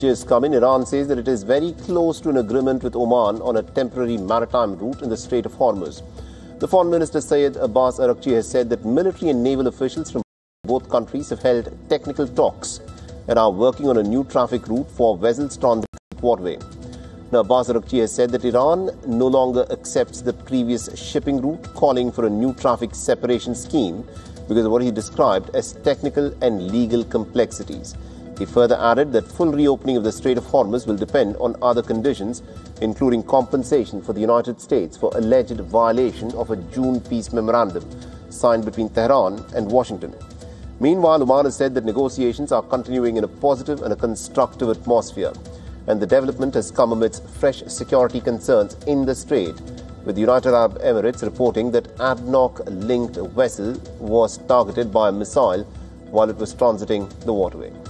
Just come in. Iran says that it is very close to an agreement with Oman on a temporary maritime route in the Strait of Hormuz. The Foreign Minister Syed Abbas Araghchi has said that military and naval officials from both countries have held technical talks and are working on a new traffic route for vessels transiting the waterway. Now, Abbas Araghchi has said that Iran no longer accepts the previous shipping route, calling for a new traffic separation scheme because of what he described as technical and legal complexities. He further added that full reopening of the Strait of Hormuz will depend on other conditions, including compensation for the United States for alleged violation of a June peace memorandum signed between Tehran and Washington. Meanwhile, Oman has said that negotiations are continuing in a positive and a constructive atmosphere, and the development has come amidst fresh security concerns in the strait, with the United Arab Emirates reporting that ADNOC-linked vessel was targeted by a missile while it was transiting the waterway.